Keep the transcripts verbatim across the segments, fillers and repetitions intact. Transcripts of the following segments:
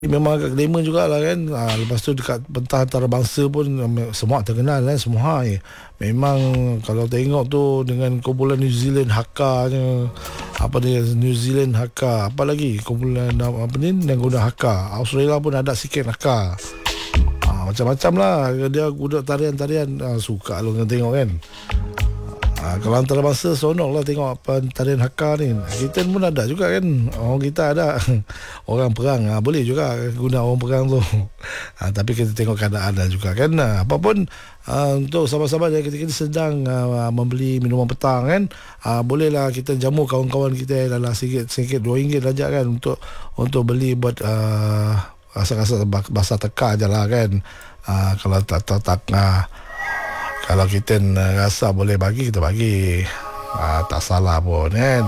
Memang agak glamour jugalah kan. Ha, lepas tu dekat pentas antarabangsa pun semua terkenal kan, semua ya. Memang kalau tengok tu dengan kumpulan New Zealand Hakka-nya, apa dia, New Zealand Hakka, apa lagi kumpulan apa ni yang guna Hakka, Australia pun ada sikit Hakka. Ha, macam-macam lah dia guna tarian-tarian. Ha, suka lu tengok kan. Ha, kalau antarabangsa seronok lah tengok apa tarian Hakka ni. Kita pun ada juga kan. Orang kita ada orang perang, ha, boleh juga guna orang perang tu. Ha, tapi kita tengok keadaan juga kan. Ha, apa pun ha, untuk sahabat-sahabat yang ketika sedang ha, membeli minuman petang kan, ha, bolehlah kita jamu kawan-kawan kita dalam sikit-sikit dua ringgit saja kan, untuk untuk beli buat uh, rasa-rasa bahasa teka je lah kan. Ha, kalau tak tak tak uh, kalau kita rasa boleh bagi, kita bagi. Ha, tak salah pun kan.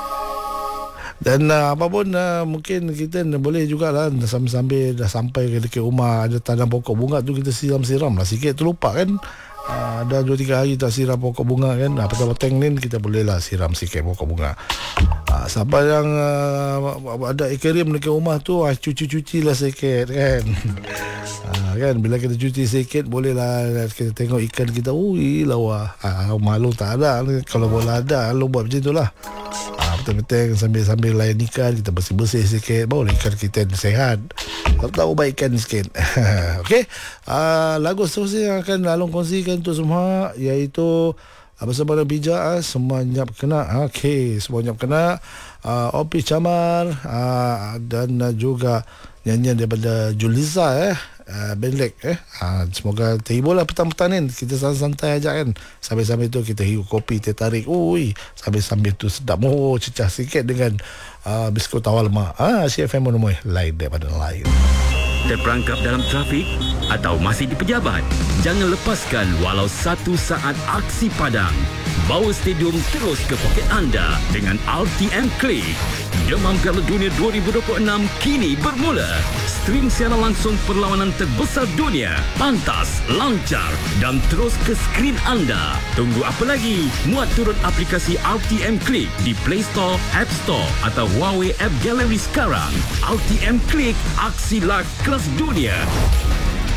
Dan uh, apa pun uh, mungkin kita boleh jugalah sambil-sambil dah sampai ke dekat rumah, ada tanam pokok bunga tu, kita siram-siram lah sikit. Terlupa kan. Uh, dah dua tiga hari tak siram pokok bunga kan. Uh, petang-petang ni kita bolehlah siram sikit pokok bunga. Uh, siapa yang uh, ada aquarium dekat rumah tu, uh, cuci-cuci lah sikit kan. uh, kan bila kita cuci sikit, bolehlah kita tengok ikan kita. Ui lawa. Uh, malu tak ada. Kalau bola ada, lu buat macam itulah. Uh, petang-petang sambil-sambil layan ikan, kita bersih-bersih sikit, baru ikan kita sehat. Kalau tahu baik ikan sikit. Okey. Uh, lagu seterusnya yang akan Along kongsikan untuk semua, iaitu uh, bersama dengan bijak, uh, semua nyap kena. Okey, semua nyap kena. Uh, Opi Camar, uh, dan uh, juga nyanyian daripada Juliza eh. Uh, Benlek eh. Uh, semoga terhibur lah petang-petang ni. Kita santai-santai aja kan. Sambil-sambil tu kita hirup kopi, teh tarik. Ui, sambil-sambil tu sedap. Oh, cecah sikit dengan uh, biskut tawar lemak. Ah, C F M menemui lain daripada lain. Terperangkap dalam trafik atau masih di pejabat? Jangan lepaskan walau satu saat aksi padang. Bawa stadium terus ke poket anda dengan R T M Click. Demam Piala Dunia dua ribu dua puluh enam kini bermula. Stream siaran langsung perlawanan terbesar dunia. Pantas, lancar dan terus ke skrin anda. Tunggu apa lagi? Muat turun aplikasi R T M Click di Play Store, App Store atau Huawei App Gallery sekarang. R T M Click, aksi live kelas dunia.